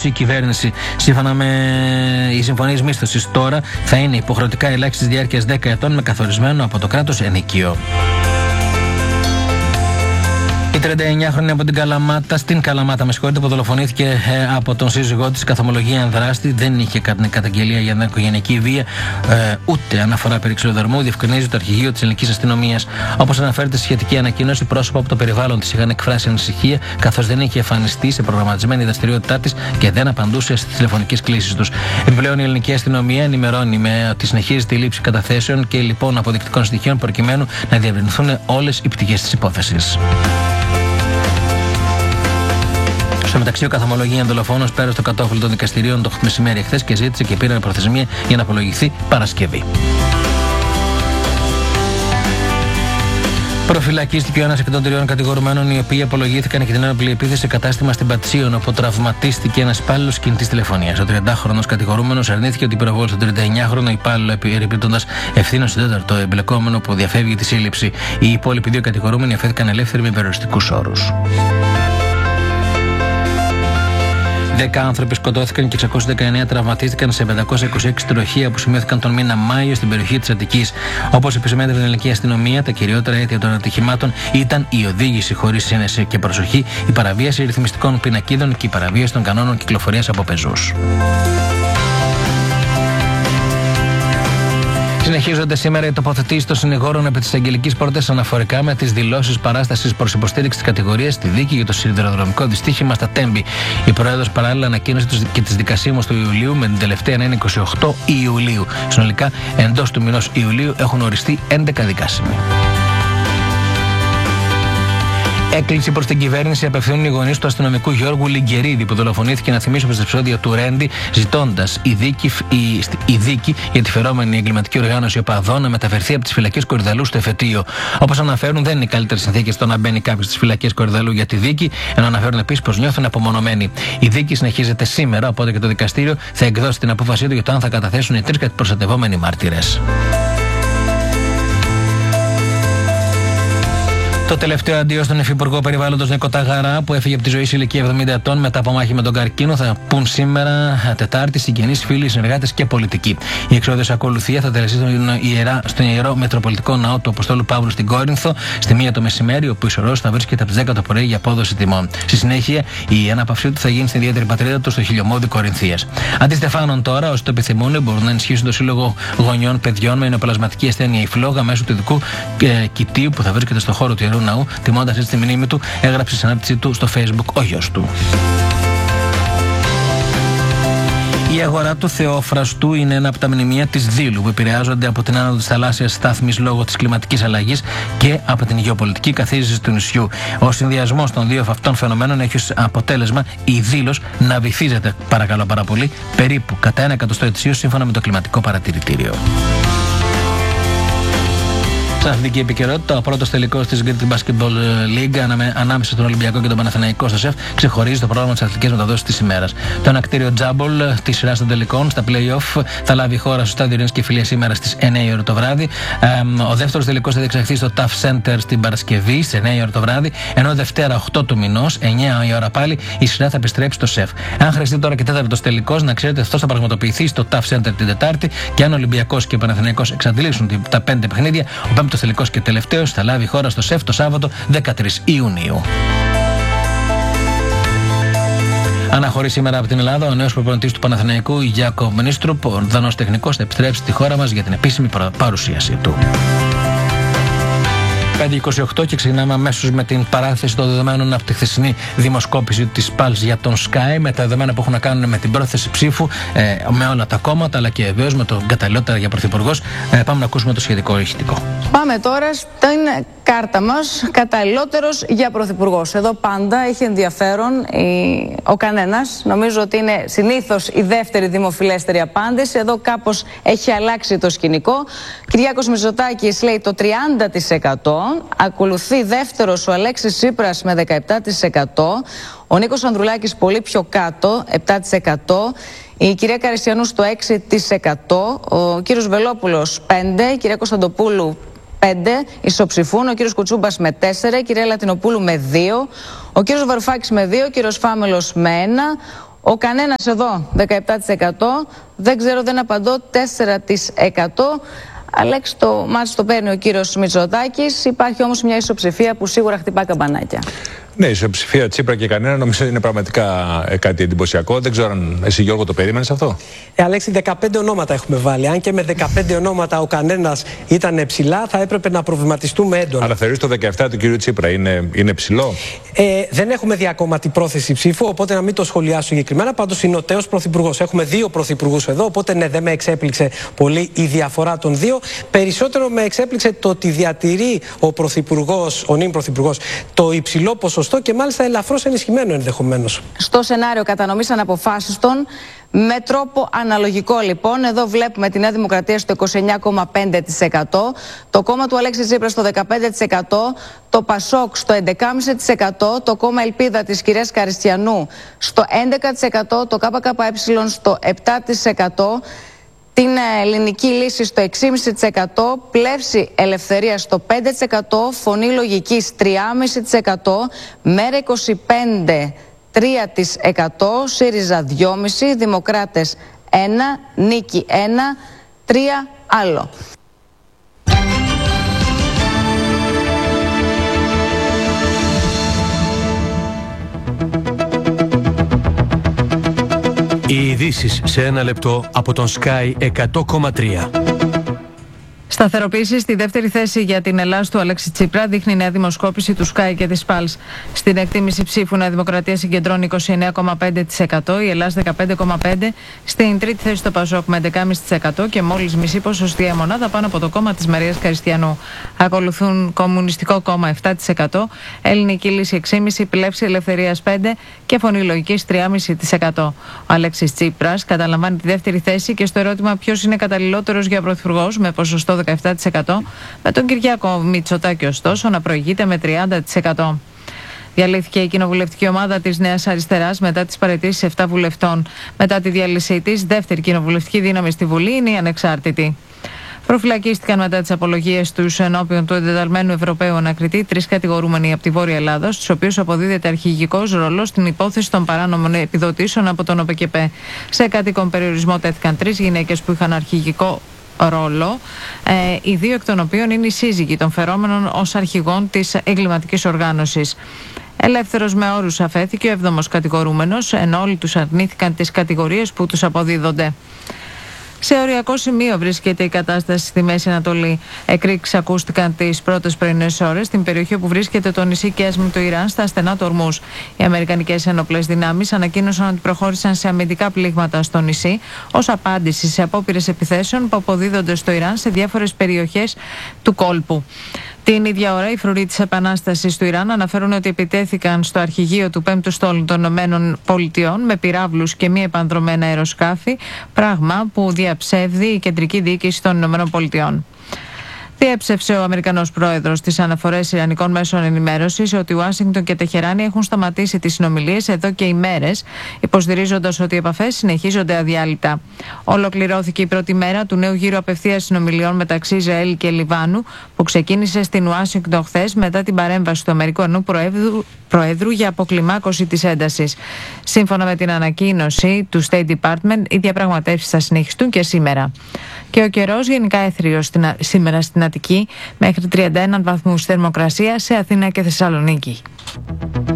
η κυβέρνηση. Σύμφωνα με οι συμφωνίες μίσθωσης τώρα, θα είναι υποχρεωτικά ελάχιστης διάρκειας 10 ετών με καθορισμένο από το κράτος ενοικίο. Η 39χρονη από την Καλαμάτα, στην Καλαμάτα, που δολοφονήθηκε από τον σύζυγό της, καθομολογεί ενδράστη, δεν είχε καταγγελία για οικογενειακή βία, ούτε αναφορά περί ξυλοδαρμού, διευκρινίζει το αρχηγείο της ελληνικής αστυνομίας. Όπως αναφέρεται στη σχετική ανακοίνωση, πρόσωπα από το περιβάλλον της είχαν εκφράσει ανησυχία, καθώς δεν είχε εμφανιστεί σε προγραμματισμένη δραστηριότητά της και δεν απαντούσε στις τηλεφωνικές κλήσεις τους. Επιπλέον, η ελληνική αστυνομία ενημερώνει ότι συνεχίζει τη λήψη καταθέσεων και λοιπόν αποδεικτικών στοιχείων προκειμένου να διευρυνθούν όλες οι πτυχές της υπόθεσης. Στο μεταξύ, ο καθομολογίαν δολοφόνος πέρασε στο κατόφυλλο των δικαστηρίων το μεσημέρι εχθές και ζήτησε και πήρε προθεσμία για να απολογηθεί Παρασκευή. Προφυλακίστηκε ένας εκ των 3 κατηγορουμένων, οι οποίοι απολογήθηκαν για την ένοπλη επίθεση σε κατάστημα στην Πατσίων, όπου τραυματίστηκε ένας υπάλληλος κινητής τηλεφωνίας. Ο 30χρονος κατηγορούμενος αρνήθηκε ότι πυροβόλησε τον 39χρονο υπάλληλο, επιρρυπτώντας ευθύνη στον 4ο εμπλεκόμενο που διαφεύγει τη σύλληψη. Οι υπόλοιποι 2 κατηγορούμενοι αφέθηκαν ελεύθεροι με περιοριστικούς όρους. 10 άνθρωποι σκοτώθηκαν και 619 τραυματίστηκαν σε 526 τροχεία που σημειώθηκαν τον μήνα Μάιο στην περιοχή της Αττικής. Όπως επισημαίνεται την ελληνική αστυνομία, τα κυριότερα αίτια των ατυχημάτων ήταν η οδήγηση χωρίς σύνεση και προσοχή, η παραβίαση ρυθμιστικών πινακίδων και η παραβίαση των κανόνων κυκλοφορίας από πεζούς. Συνεχίζονται σήμερα οι τοποθετήσεις των συνηγόρων επί της Αγγελικής Πόρτας αναφορικά με τις δηλώσεις παράστασης προς υποστήριξη της κατηγορίας στη δίκη για το σιδηροδρομικό δυστύχημα στα Τέμπη. Η Πρόεδρος παράλληλα ανακοίνωσε και τις δικασίμους του Ιουλίου, με την τελευταία να είναι 28 Ιουλίου. Συνολικά, εντός του μηνός Ιουλίου έχουν οριστεί 11 δικάσιμοι. Έκκληση προς την κυβέρνηση απευθύνουν οι γονείς του αστυνομικού Γιώργου Λιγκερίδη, που δολοφονήθηκε, να θυμίσουμε, στο επεισόδιο του Ρέντι, ζητώντας η δίκη για τη φερόμενη εγκληματική οργάνωση οπαδών να μεταφερθεί από τις φυλακές Κορυδαλού στο εφετείο. Όπως αναφέρουν, δεν είναι οι καλύτερες συνθήκες στο να μπαίνει κάποιος στις φυλακές Κορυδαλού για τη δίκη, ενώ αναφέρουν επίσης πως νιώθουν απομονωμένοι. Η δίκη συνεχίζεται σήμερα, οπότε και το δικαστήριο θα εκδώσει την απόφασή του για το αν θα καταθέσουν οι 3 προστατευόμενοι μάρτυρες. Το τελευταίο αντίο στον Υφυπουργό Περιβάλλοντος Νίκο Ταγαρά, που έφυγε από τη ζωή σε ηλικία 70 ετών μετά από μάχη με τον καρκίνο, θα πούν σήμερα Τετάρτη συγγενείς, φίλοι, συνεργάτες και πολιτικοί. Η εξόδιος ακολουθία θα τελεστεί στον Ιερό Μετροπολιτικό Ναό του Αποστόλου Παύλου στην Κόρινθο στη 1 το μεσημέρι, όπου η σωρός θα βρίσκεται από τις 10 το πρωί για απόδοση τιμών. Στη συνέχεια, η ανάπαυσή του θα γίνει στην ιδιαίτερη πατρίδα του στο Χιλιομώδη Κορινθίας. Αντί Στεφάνων τώρα, όσοι το επιθυμούν, μπορούν να ενισχύσουν το Σύλλογο Γονιών Παιδιών με νεοπλασματική ασθένεια η φλόγα μέσω του ειδικού κοιτίου που θα βρίσκεται στο χώρο του Ιερού Ναού, τιμώντας έτσι τη μνήμη του, έγραψε στην ανάρτησή του στο Facebook ο γιος του. Η αγορά του Θεόφραστου είναι ένα από τα μνημεία της Δήλου που επηρεάζονται από την άνοδο της θαλάσσιας στάθμης λόγω της κλιματικής αλλαγής και από την γεωπολιτική καθίζηση του νησιού. Ο συνδυασμός των δύο αυτών φαινομένων έχει ως αποτέλεσμα η Δήλος να βυθίζεται, παρακαλώ πάρα πολύ, περίπου κατά 1 εκατοστό ετησίω σύμφωνα με το κλιματικό παρατηρητήριο. Στην αθλητική επικαιρότητα, ο πρώτος τελικός της Greek Basketball League ανάμεσα στον Ολυμπιακό και τον Παναθηναϊκό στο ΣΕΦ ξεχωρίζει το πρόγραμμα της αθλητικής μεταδόσης της ημέρας. Το ανακτήριο Τζάμπολ της σειράς των τελικών στα play-off θα λάβει η χώρα στο Στάδιο Ειρήνης και Φιλίας σήμερα στις 9 η ώρα το βράδυ. Ο δεύτερος τελικός θα διεξαχθεί στο TAF Center στην Παρασκευή στις 9 η ώρα το βράδυ, ενώ Δευτέρα 8 του μηνός, 9 η ώρα πάλι, η σειρά θα επιστρέψει στο ΣΕΦ. Αν χρειαστεί τώρα και τέταρτος τελικός, να ξέρετε αυτό θα πραγματοποιηθεί στο TAF Center την Τετάρτη, και αν ο Ολυμπιακός και ο Παναθηναϊκός εξαντλήσουν τα 5 παιχνίδια, ο πέμπτος τελικός και τελευταίος θα λάβει η χώρα στο ΣΕΦ το Σάββατο 13 Ιουνίου. Αναχωρεί σήμερα από την Ελλάδα ο νέος προπονητής του Παναθηναϊκού, Γιάκοβ Μνίστρουπ. Ο Δανός τεχνικός θα επιστρέψει στη χώρα μας για την επίσημη παρουσίασή του. 5:28 και ξεκινάμε αμέσως με την παράθεση των δεδομένων από τη χθεσινή δημοσκόπηση της Pulse για τον Sky, με τα δεδομένα που έχουν να κάνουν με την πρόθεση ψήφου με όλα τα κόμματα, αλλά και βεβαίως με τον καταλληλότερο για πρωθυπουργός. Πάμε να ακούσουμε το σχετικό ηχητικό. Πάμε τώρα στην κάρτα μας, καταλληλότερος για πρωθυπουργός. Εδώ πάντα έχει ενδιαφέρον ο κανένας. Νομίζω ότι είναι συνήθως η δεύτερη δημοφιλέστερη απάντηση. Εδώ κάπως έχει αλλάξει το σκηνικό. Κυριάκος Μητσοτάκης λέει το 30%. Ακολουθεί δεύτερος ο Αλέξης Τσίπρας με 17%. Ο Νίκος Ανδρουλάκης πολύ πιο κάτω, 7%. Η κυρία Καριστιανού στο 6%. Ο κύριος Βελόπουλος 5%. Η κυρία Κωνσταντοπούλου 5, ισοψηφούν. Ο κύριος Κουτσούμπας με 4, η κυρία Λατινοπούλου με 2, ο κύριος Βαρουφάκης με 2, ο κύριος Φάμελος με 1, Ο κανένας εδώ 17%, δεν ξέρω, δεν απαντώ 4%. Αλέξη, το μάτς το παίρνει ο κύριος Μητσοτάκης. Υπάρχει όμως μια ισοψηφία που σίγουρα χτυπά καμπανάκια. Ναι, η ισοψηφία Τσίπρα και κανένα νομίζω είναι πραγματικά κάτι εντυπωσιακό. Δεν ξέρω αν εσύ, Γιώργο, το περίμενες αυτό. Αλέξη, 15 ονόματα έχουμε βάλει. Αν και με 15 ονόματα ο κανένας ήταν ψηλά, θα έπρεπε να προβληματιστούμε έντονα. Αλλά θεωρείς το 17 του κύριου Τσίπρα είναι ψηλό? Δεν έχουμε δει ακόμα την πρόθεση ψήφου, οπότε να μην το σχολιάσω συγκεκριμένα. Πάντως είναι ο τέος πρωθυπουργός. Έχουμε δύο πρωθυπουργούς εδώ, οπότε ναι, δεν με εξέπληξε πολύ η διαφορά των δύο. Περισσότερο με εξέπληξε το ότι διατηρεί ο πρωθυπουργός, ο νυν πρωθυπουργός, το υψηλό ποσοστό και μάλιστα ελαφρώς ενισχυμένο ενδεχομένως. Στο σενάριο κατανομής αναποφάσιστων, με τρόπο αναλογικό λοιπόν, εδώ βλέπουμε τη Νέα Δημοκρατία στο 29,5%, το κόμμα του Αλέξη Τσίπρα στο 15%, το Πασόκ στο 11,5%, το κόμμα Ελπίδα της κυρίας Καριστιανού στο 11%, το ΚΚΕ στο 7%, την Ελληνική Λύση στο 6,5%, Πλεύση Ελευθερία στο 5%, Φωνή Λογικής 3,5%, Μέρα 25% 3%, ΣΥΡΙΖΑ 2,5%, Δημοκράτες 1%, Νίκη 1%, 3% άλλο. Οι ειδήσεις σε ένα λεπτό από τον Sky 100,3. Σταθεροποίηση στη δεύτερη θέση για την Ελλάδα του Αλέξη Τσίπρα δείχνει η νέα δημοσκόπηση του Sky και της Pulse. Στην εκτίμηση ψήφου Νέα Δημοκρατία συγκεντρώνει 29,5%, η Ελλάδα 15,5%, στην τρίτη θέση το Πασόκ με 11,5% και μόλις μισή ποσοστία μονάδα πάνω από το κόμμα της Μαρίας Καριστιανού. Ακολουθούν Κομμουνιστικό Κόμμα 7%, Ελληνική Λύση 6,5%, Πλεύση Ελευθερίας 5% και Φωνή Λογικής 3,5%. Ο Αλέξης Τσίπρας καταλαμβάνει τη δεύτερη θέση και στο ερώτημα ποιος είναι καταλληλότερος για πρωθυπουργός με ποσοστό 17%, με τον Κυριάκο Μητσοτάκη ωστόσο να προηγείται με 30%. Διαλύθηκε η κοινοβουλευτική ομάδα της Νέας Αριστεράς μετά τις παραιτήσεις 7 βουλευτών. Μετά τη διάλυσή της, δεύτερη κοινοβουλευτική δύναμη στη Βουλή είναι η Ανεξάρτητη. Προφυλακίστηκαν μετά τις απολογίες τους ενώπιον του εντεταλμένου Ευρωπαίου Ανακριτή 3 κατηγορούμενοι από τη Βόρεια Ελλάδα, στους οποίους αποδίδεται αρχηγικός ρόλος στην υπόθεση των παράνομων επιδοτήσεων από τον ΟΠΕΚΕΠΕ. Σε κατοίκον περιορισμό τέθηκαν 3 γυναίκες που είχαν αρχηγικό ρόλο, οι δύο εκ των οποίων είναι οι σύζυγοι των φερόμενων ως αρχηγών της εγκληματικής οργάνωσης. Ελεύθερος με όρους αφέθηκε ο 7ος κατηγορούμενος, ενώ όλοι τους αρνήθηκαν τις κατηγορίες που τους αποδίδονται. Σε οριακό σημείο βρίσκεται η κατάσταση στη Μέση Ανατολή. Εκρήξεις ακούστηκαν τις πρώτες πρωινές ώρες στην περιοχή όπου βρίσκεται το νησί Κέσμι του Ιράν, στα στενά του Ορμούζ. Οι αμερικανικές ενόπλες δυνάμεις ανακοίνωσαν ότι προχώρησαν σε αμυντικά πλήγματα στο νησί ως απάντηση σε απόπειρες επιθέσεων που αποδίδονται στο Ιράν σε διάφορες περιοχές του κόλπου. Την ίδια ώρα, οι φρουροί της Επανάστασης του Ιράν αναφέρουν ότι επιτέθηκαν στο αρχηγείο του 5ου στόλου των ΗΠΑ με πυράβλους και μη επανδρομένα αεροσκάφη, πράγμα που διαψεύδει η κεντρική διοίκηση των ΗΠΑ. Διέψευσε ο Αμερικανός πρόεδρος στις αναφορές ιρανικών μέσων ενημέρωσης ότι Ουάσιγκτον και Τεχεράνη έχουν σταματήσει τις συνομιλίες εδώ και ημέρες, υποστηρίζοντας ότι οι επαφές συνεχίζονται αδιάλειπτα. Ολοκληρώθηκε η πρώτη μέρα του νέου γύρου απευθείας συνομιλιών μεταξύ Ισραήλ και Λιβάνου, που ξεκίνησε στην Ουάσιγκτον χθες μετά την παρέμβαση του Αμερικανού Προέδρου για αποκλιμάκωση της έντασης. Σύμφωνα με την ανακοίνωση του State Department, οι διαπραγματεύσεις θα συνεχιστούν και σήμερα. Και ο καιρός γενικά έθριος σήμερα στην Αττική, μέχρι 31 βαθμούς θερμοκρασία σε Αθήνα και Θεσσαλονίκη.